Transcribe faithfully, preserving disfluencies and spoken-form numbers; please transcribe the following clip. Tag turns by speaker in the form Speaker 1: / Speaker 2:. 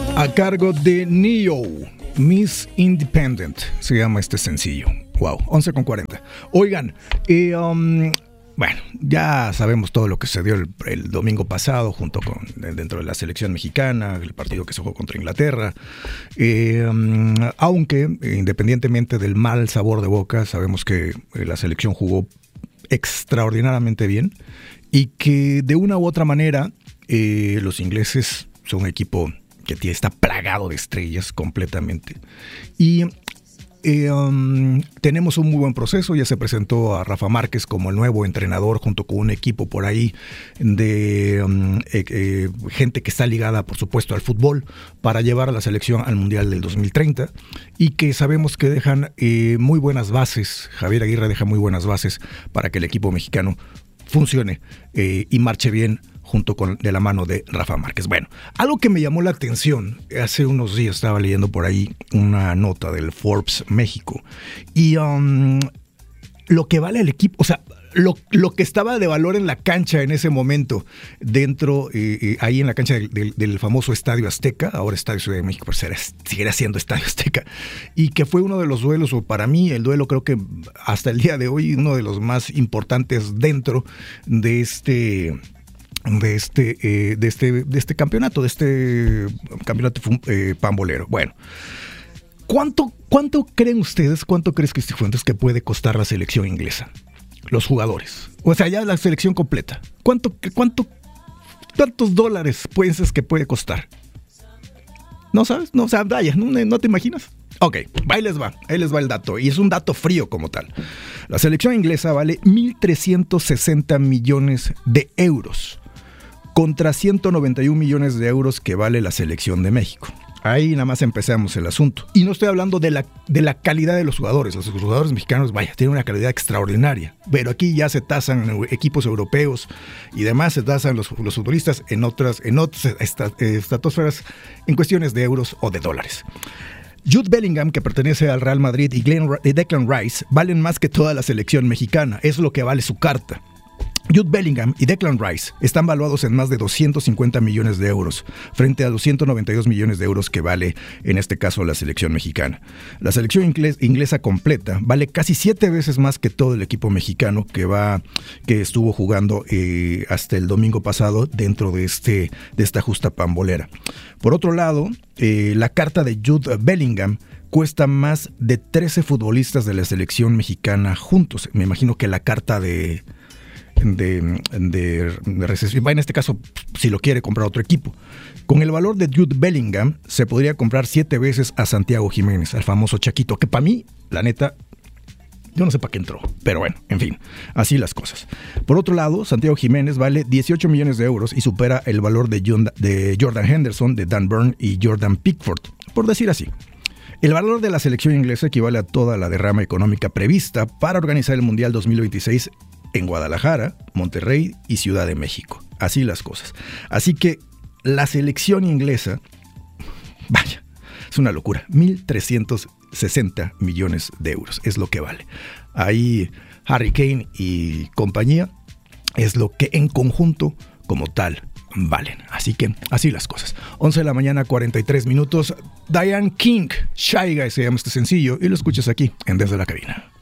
Speaker 1: A cargo de Neo, Miss Independent, se llama este sencillo. Wow, once con cuarenta. Oigan, eh, um, bueno, ya sabemos todo lo que se dio el, el domingo pasado junto con dentro de la selección mexicana, el partido que se jugó contra Inglaterra. Eh, um, aunque, independientemente del mal sabor de boca, sabemos que la selección jugó extraordinariamente bien y que de una u otra manera eh, los ingleses son un equipo que está plagado de estrellas completamente. Y eh, um, tenemos un muy buen proceso. Ya se presentó a Rafa Márquez como el nuevo entrenador junto con un equipo por ahí de um, eh, eh, gente que está ligada, por supuesto, al fútbol para llevar a la selección al Mundial del dos mil treinta y que sabemos que dejan eh, muy buenas bases. Javier Aguirre deja muy buenas bases para que el equipo mexicano funcione eh, y marche bien junto con de la mano de Rafa Márquez. Bueno, algo que me llamó la atención, hace unos días estaba leyendo por ahí una nota del Forbes México y um, lo que vale el equipo, o sea, lo, lo que estaba de valor en la cancha en ese momento, dentro, eh, eh, ahí en la cancha del, del, del famoso Estadio Azteca, ahora Estadio Ciudad de México, pero será, seguirá siendo Estadio Azteca, y que fue uno de los duelos, o para mí el duelo creo que hasta el día de hoy, uno de los más importantes dentro de este... de este eh, de este de este campeonato de este campeonato eh, pambolero. Bueno, ¿cuánto cuánto creen ustedes, cuánto crees que Fuentes que puede costar la selección inglesa? Los jugadores, o sea, ya la selección completa. ¿Cuánto cuánto cuántos dólares piensas que puede costar? ¿No sabes? No, o sea, vaya, ¿no, no te imaginas? Ok, ahí les va, ahí les va el dato, y es un dato frío como tal. La selección inglesa vale mil trescientos sesenta millones de euros. Contra ciento noventa y un millones de euros que vale la selección de México. Ahí nada más empezamos el asunto. Y no estoy hablando de la, de la calidad de los jugadores. Los jugadores mexicanos, vaya, tienen una calidad extraordinaria. Pero aquí ya se tasan equipos europeos y demás, se tasan los, los futbolistas en otras, en otras estratosferas en cuestiones de euros o de dólares. Jude Bellingham, que pertenece al Real Madrid, y, Glenn, y Declan Rice valen más que toda la selección mexicana. Es lo que vale su carta. Jude Bellingham y Declan Rice están valuados en más de doscientos cincuenta millones de euros, frente a doscientos noventa y dos millones de euros que vale, en este caso, la selección mexicana. La selección inglés, inglesa completa vale casi siete veces más que todo el equipo mexicano que va, que estuvo jugando eh, hasta el domingo pasado dentro de, este, de esta justa pambolera. Por otro lado, eh, la carta de Jude Bellingham cuesta más de trece futbolistas de la selección mexicana juntos. Me imagino que la carta de... De, de, de recesión, en este caso, si lo quiere comprar otro equipo. Con el valor de Jude Bellingham, se podría comprar siete veces a Santiago Jiménez, al famoso Chaquito, que para mí, la neta, yo no sé para qué entró, pero bueno, en fin, así las cosas. Por otro lado, Santiago Jiménez vale dieciocho millones de euros y supera el valor de, John, de Jordan Henderson, de Dan Burn y Jordan Pickford, por decir así. El valor de la selección inglesa equivale a toda la derrama económica prevista para organizar el Mundial dos mil veintiséis en Guadalajara, Monterrey y Ciudad de México. Así las cosas. Así que la selección inglesa, vaya, es una locura. mil trescientos sesenta millones de euros es lo que vale. Ahí Harry Kane y compañía es lo que en conjunto como tal valen. Así que así las cosas. once de la mañana, cuarenta y tres minutos. Diane King, Shy Guy se llama este sencillo y lo escuchas aquí en Desde la Cabina.